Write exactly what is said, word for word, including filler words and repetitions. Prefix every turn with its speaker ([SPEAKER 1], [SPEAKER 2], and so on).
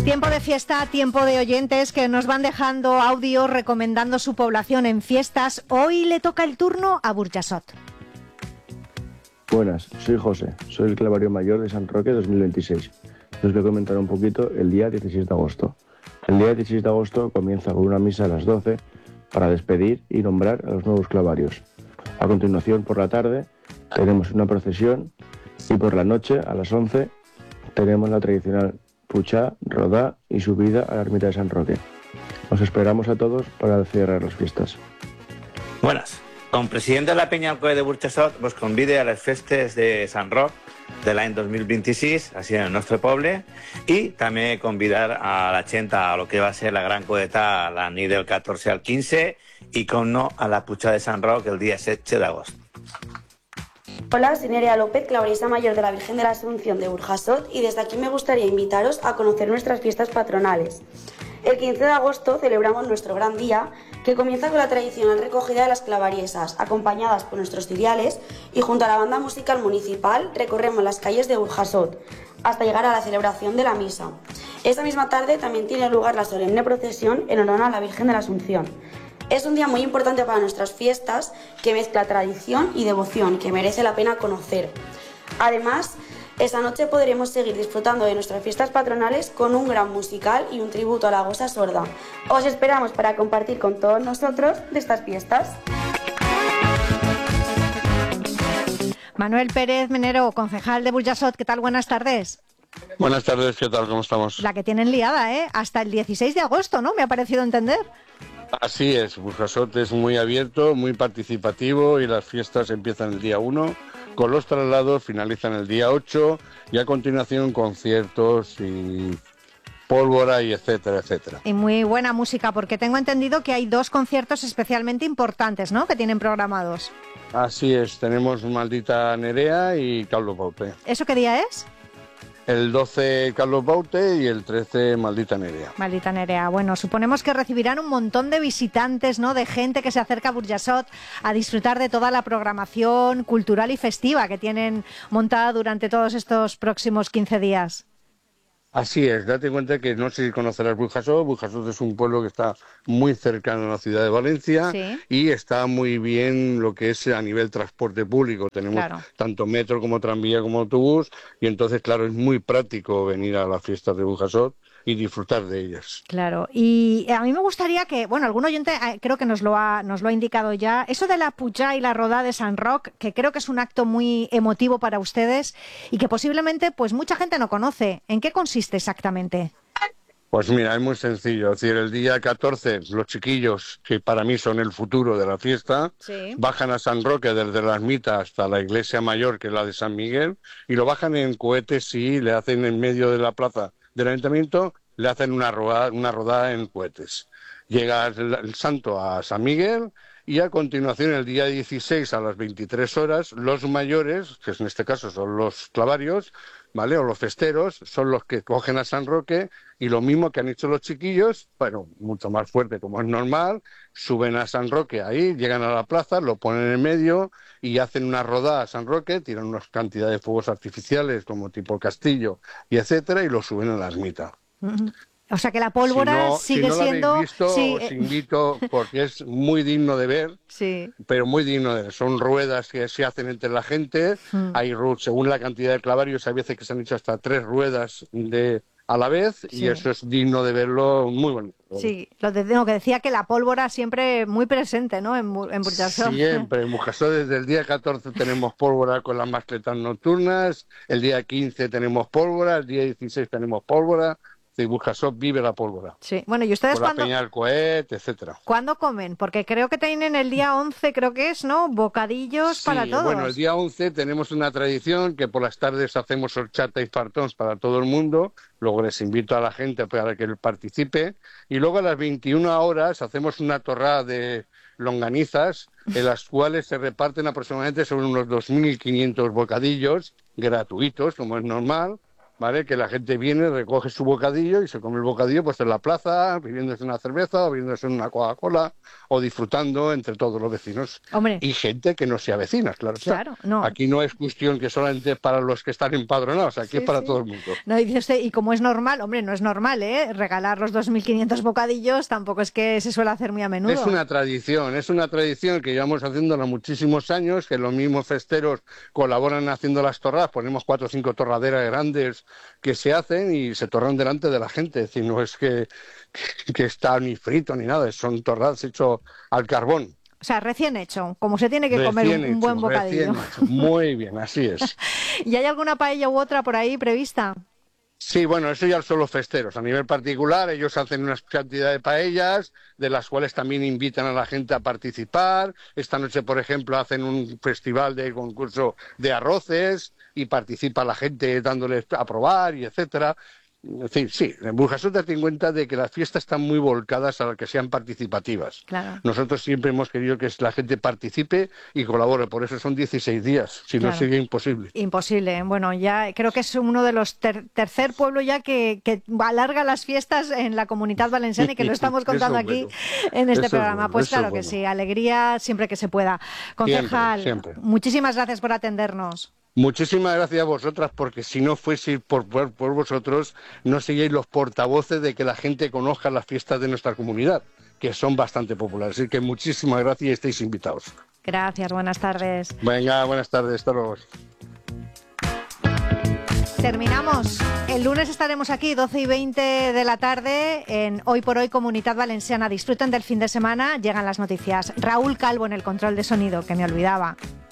[SPEAKER 1] Tiempo de fiesta, tiempo de oyentes que nos van dejando audios recomendando su población en fiestas. Hoy le toca el turno a Burjasot.
[SPEAKER 2] Buenas, soy José, soy el clavario mayor de San Roque dos mil veintiséis. Os voy a comentar un poquito el día dieciséis de agosto. El día dieciséis de agosto comienza con una misa a las doce para despedir y nombrar a los nuevos clavarios. A continuación, por la tarde, tenemos una procesión y por la noche, a las once, tenemos la tradicional puchá, rodá y subida a la ermita de San Roque. Os esperamos a todos para cerrar las fiestas.
[SPEAKER 3] Buenas. Com president de la Penya Alcoy de Burjasot, vos convide a les festes de Sant Roc de l'any dos mil vint-i-sis, així en el nostre poble, i també convidar a la gent a lo que va ser la gran codeta la nit del catorze al quinze i, com no, a la Puja de Sant Roc el dia setze d'agost.
[SPEAKER 4] Hola, soy Nerea López, clavarista mayor de la Virgen de la Asunción de Burjasot, y desde aquí me gustaría invitaros a conocer nuestras fiestas patronales. El quince de agosto celebramos nuestro gran día, que comienza con la tradicional recogida de las clavariesas, acompañadas por nuestros ciriales, y junto a la banda musical municipal recorremos las calles de Burjasot, hasta llegar a la celebración de la misa. Esta misma tarde también tiene lugar la solemne procesión en honor a la Virgen de la Asunción. Es un día muy importante para nuestras fiestas, que mezcla tradición y devoción, que merece la pena conocer. Además, esta noche podremos seguir disfrutando de nuestras fiestas patronales con un gran musical y un tributo a la Gosa Sorda. Os esperamos para compartir con todos nosotros de estas fiestas.
[SPEAKER 1] Manuel Pérez Menero, concejal de Burjasot, ¿qué tal? Buenas tardes.
[SPEAKER 5] Buenas tardes, ¿qué tal? ¿Cómo estamos?
[SPEAKER 1] La que tienen liada, ¿eh? Hasta el dieciséis de agosto, ¿no? Me ha parecido entender.
[SPEAKER 5] Así es, Burjasot es muy abierto, muy participativo y las fiestas empiezan el día uno, con los traslados finalizan el día ocho y a continuación conciertos y pólvora y etcétera, etcétera.
[SPEAKER 1] Y muy buena música, porque tengo entendido que hay dos conciertos especialmente importantes, ¿no?, que tienen programados.
[SPEAKER 5] Así es, tenemos Maldita Nerea y Carlos Baute.
[SPEAKER 1] ¿Eso qué día es?
[SPEAKER 5] El doce Carlos Baute y el trece Maldita Nerea.
[SPEAKER 1] Maldita Nerea. Bueno, suponemos que recibirán un montón de visitantes, ¿no?, de gente que se acerca a Burjasot a disfrutar de toda la programación cultural y festiva que tienen montada durante todos estos próximos quince días.
[SPEAKER 5] Así es, date cuenta que no sé si conocerás Burjasot. Burjasot es un pueblo que está muy cercano a la ciudad de Valencia, sí, y está muy bien lo que es a nivel transporte público. Tenemos claro. tanto metro como tranvía como autobús y entonces, claro, es muy práctico venir a las fiestas de Burjasot y disfrutar de ellas.
[SPEAKER 1] Claro, y a mí me gustaría que, bueno, algún oyente creo que nos lo ha, nos lo ha indicado ya, eso de la puja y la rodada de Sant Roc, que creo que es un acto muy emotivo para ustedes y que posiblemente pues mucha gente no conoce. ¿En qué consiste exactamente?
[SPEAKER 5] Pues mira, es muy sencillo. Es decir, el día catorce, los chiquillos, que para mí son el futuro de la fiesta, sí, bajan a Sant Roque desde la ermita hasta la iglesia mayor, que es la de San Miguel, y lo bajan en cohetes y le hacen en medio de la plaza del ayuntamiento, le hacen una rodada, una rodada en cohetes. Llega el, el santo a San Miguel y a continuación el día dieciséis a las veintitrés horas los mayores, que en este caso son los clavarios, ¿vale?, o los festeros, son los que cogen a Sant Roque y lo mismo que han hecho los chiquillos, bueno, mucho más fuerte como es normal, suben a Sant Roque ahí, llegan a la plaza, lo ponen en medio y hacen una rodada a Sant Roque, tiran una cantidad de fuegos artificiales como tipo castillo y etcétera y lo suben a la ermita.
[SPEAKER 1] Uh-huh. O sea que la pólvora
[SPEAKER 5] si no,
[SPEAKER 1] sigue
[SPEAKER 5] si no
[SPEAKER 1] siendo...
[SPEAKER 5] lo habéis visto,
[SPEAKER 1] sí,
[SPEAKER 5] os invito porque es muy digno de ver,
[SPEAKER 1] sí, pero
[SPEAKER 5] muy digno de ver. Son ruedas que se hacen entre la gente, mm. hay según la cantidad de clavarios, hay veces que se han hecho hasta tres ruedas de a la vez, sí, y eso es digno de verlo, muy bonito.
[SPEAKER 1] Sí, lo, de, lo que decía que la pólvora siempre muy presente, ¿no?, en, en Burjasot.
[SPEAKER 5] Siempre, en Burjasot desde el día catorce tenemos pólvora con las mascletas nocturnas, el día quince tenemos pólvora, el día dieciséis tenemos pólvora. De Burjasot vive la pólvora.
[SPEAKER 1] Sí, bueno, ¿y ustedes
[SPEAKER 5] cuándo? La peña del cohet, etcétera.
[SPEAKER 1] ¿Cuándo comen? Porque creo que tienen el día once, creo que es, ¿no?, bocadillos sí, para todos.
[SPEAKER 5] Bueno, el día once tenemos una tradición que por las tardes hacemos horchata y fartons para todo el mundo. Luego les invito a la gente para que participe. Y luego a las veintiuna horas hacemos una torrada de longanizas, en las cuales se reparten aproximadamente sobre unos dos mil quinientos bocadillos gratuitos, como es normal. ¿vale? Que la gente viene, recoge su bocadillo y se come el bocadillo pues en la plaza, bebiéndose una cerveza o bebiéndose una Coca-Cola o disfrutando entre todos los vecinos.
[SPEAKER 1] Hombre.
[SPEAKER 5] Y gente que no sea vecina, claro.
[SPEAKER 1] Claro, no.
[SPEAKER 5] Aquí no es cuestión que solamente para los que están empadronados, aquí
[SPEAKER 1] sí,
[SPEAKER 5] es para
[SPEAKER 1] sí.
[SPEAKER 5] todo el mundo.
[SPEAKER 1] No, y, dice usted, y como es normal, hombre, no es normal, ¿eh? Regalar los dos mil quinientos bocadillos tampoco es que se suele hacer muy a menudo.
[SPEAKER 5] Es una tradición, es una tradición que llevamos haciéndola muchísimos años, que los mismos festeros colaboran haciendo las torradas, ponemos cuatro o cinco torraderas grandes que se hacen y se torran delante de la gente, es decir, no es que, que está ni frito ni nada, son torradas hechas al carbón.
[SPEAKER 1] O sea, recién hecho, como se tiene que
[SPEAKER 5] recién
[SPEAKER 1] comer un,
[SPEAKER 5] hecho,
[SPEAKER 1] un buen bocadillo.
[SPEAKER 5] Muy bien, así es.
[SPEAKER 1] ¿Y hay alguna paella u otra por ahí prevista?
[SPEAKER 5] Sí, bueno, eso ya son los festeros. A nivel particular, ellos hacen una cantidad de paellas, de las cuales también invitan a la gente a participar. Esta noche, por ejemplo, hacen un festival de concurso de arroces y participa la gente dándoles a probar y etcétera. En fin, sí, en Burjasot date en cuenta de que las fiestas están muy volcadas a que sean participativas.
[SPEAKER 1] Claro.
[SPEAKER 5] Nosotros siempre hemos querido que la gente participe y colabore, por eso son dieciséis días, si
[SPEAKER 1] claro.
[SPEAKER 5] no sería imposible.
[SPEAKER 1] Imposible, bueno, ya creo que es uno de los ter tercer pueblo ya que, que alarga las fiestas en la Comunitat Valenciana y que lo estamos contando aquí bueno. en este
[SPEAKER 5] eso
[SPEAKER 1] programa.
[SPEAKER 5] bueno,
[SPEAKER 1] Pues claro
[SPEAKER 5] bueno.
[SPEAKER 1] que sí, alegría siempre que se pueda. Concejal,
[SPEAKER 5] siempre, siempre.
[SPEAKER 1] muchísimas gracias por atendernos.
[SPEAKER 5] Muchísimas gracias a vosotras, porque si no fuese por, por, por vosotros, no seríais los portavoces de que la gente conozca las fiestas de nuestra comunidad, que son bastante populares. Así que muchísimas gracias y estáis invitados.
[SPEAKER 1] Gracias, buenas tardes.
[SPEAKER 5] Venga, buenas tardes, hasta luego.
[SPEAKER 1] Terminamos. El lunes estaremos aquí, doce y veinte de la tarde, en Hoy por Hoy Comunitat Valenciana. Disfruten del fin de semana, llegan las noticias. Raúl Calvo en el control de sonido, que me olvidaba.